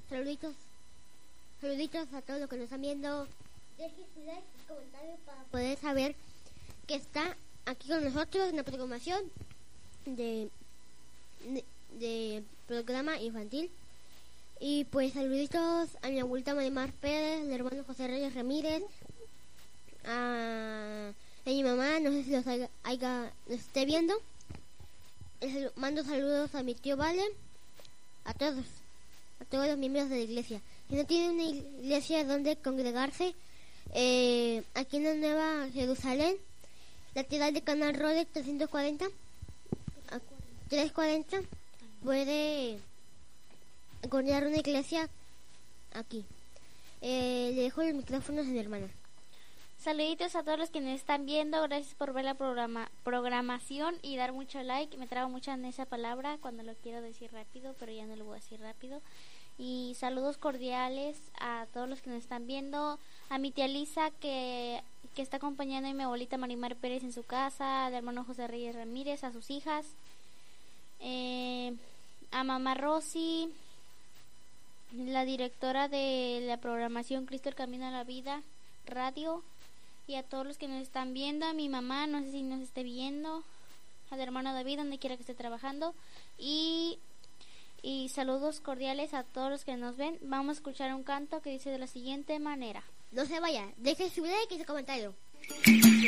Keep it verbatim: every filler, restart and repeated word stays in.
saluditos, saluditos a todos los que nos están viendo. Dejen su like y comentario para poder saber que está aquí con nosotros en la programación de, de, de programa infantil. Y pues saluditos a mi abuelita Marimar Pérez, al hermano José Reyes Ramírez, a, a mi mamá, no sé si los haya, haya, los esté viendo. Les mando saludos a mi tío Vale, a todos, a todos los miembros de la iglesia. Si no tienen una iglesia donde congregarse, eh, aquí en la Nueva Jerusalén, lateral de Canal Road trescientos cuarenta, a trescientos cuarenta, puede encontrar una iglesia aquí. Eh, le dejo los micrófonos a mi hermana. Saluditos a todos los que nos están viendo. Gracias por ver la programa, programación y dar mucho like. Me trabo mucho en esa palabra cuando lo quiero decir rápido, pero ya no lo voy a decir rápido. Y saludos cordiales a todos los que nos están viendo. A mi tía Lisa que, que está acompañando a mi abuelita Marimar Pérez en su casa. Al hermano José Reyes Ramírez, a sus hijas. Eh, a mamá Rosy, la directora de la programación Cristo el Camino a la Vida Radio. Y a todos los que nos están viendo, a mi mamá, no sé si nos esté viendo, al hermano David, donde quiera que esté trabajando, y, y saludos cordiales a todos los que nos ven. Vamos a escuchar un canto que dice de la siguiente manera. No se vaya, dejen su like y su comentario.